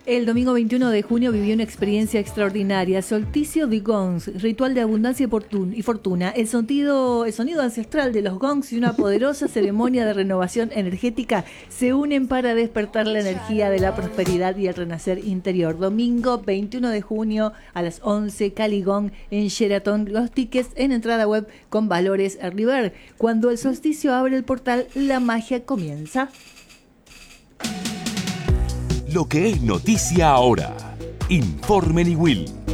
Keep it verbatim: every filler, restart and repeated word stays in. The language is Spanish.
El domingo veintiuno de junio vivió una experiencia extraordinaria. Solsticio de gongs, ritual de abundancia y fortuna. El sonido, el sonido ancestral de los gongs y una poderosa ceremonia de renovación energética se unen para despertar la energía de la prosperidad y el renacer interior. Domingo veintiuno de junio a las once, Caligón en Sheraton. Los tickets en entrada web con valores Early Bird. Cuando el solsticio abre el portal, la magia comienza. Lo que es noticia ahora. Informe Niwil.